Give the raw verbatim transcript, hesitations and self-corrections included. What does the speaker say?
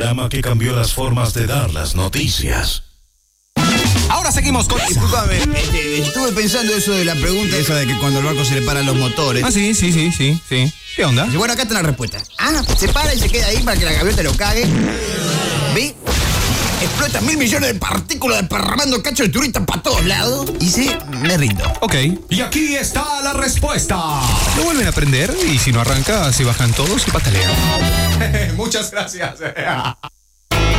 programa que cambió las formas de dar las noticias. Ahora seguimos con... Disculpame, este, estuve pensando eso de la pregunta esa de que cuando al barco se le paran los motores. Ah, sí, sí, sí, sí, sí. ¿Qué onda? Y bueno, acá está la respuesta. Ah, se para y se queda ahí para que la gaviota lo cague. ¿Ve? Explota mil millones de partículas desparramando cacho de turista para todos lados. Y sí, me rindo. Ok. Y aquí está la respuesta. Lo vuelven a prender y si no arranca, se bajan todos y patalean. Muchas gracias.